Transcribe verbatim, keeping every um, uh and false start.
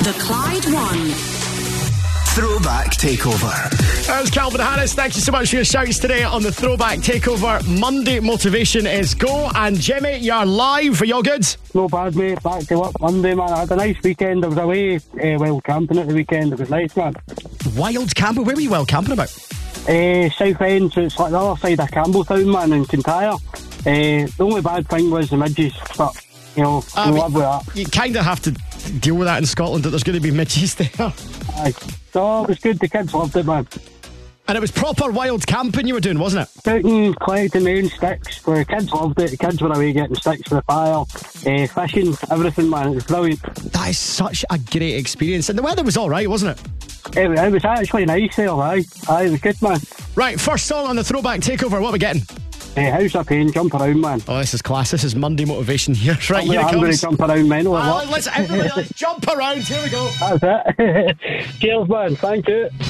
The Clyde One. Throwback Takeover. There's Calvin Harris. Thank you so much for your shouts today on the Throwback Takeover. Monday motivation is go. And Jimmy, you're live. Are you all good? No bad, mate. Back to work Monday, man. I had a nice weekend. I was away uh, wild camping at the weekend. It was nice, man. Wild camping? Where were you wild camping about? Uh, South End, so it's like the other side of Campbelltown, man, in Kintyre. Uh, the only bad thing was the midges, but, you know, I we'll live with that. You kind of have to deal with that in Scotland, that there's going to be midges there. Aye. So it was good. The kids loved it, man. And it was proper wild camping you were doing, wasn't it? Shooting, collecting main sticks. The kids loved it. The kids were away getting sticks for the fire. Uh, fishing, everything, man. It was brilliant. That is such a great experience. And the weather was all right, wasn't it? It, it was actually nice there, aye. Aye, it was good, man. Right, first song on the Throwback Takeover. What are we getting? Uh, House of Pain, Jump Around, man. Oh, this is class. This is Monday motivation here. Right, I'm, here it I'm comes. going to jump around, man. Ah, let's, everybody, let's jump around. Here we go. That's it. Cheers, man. Thank you.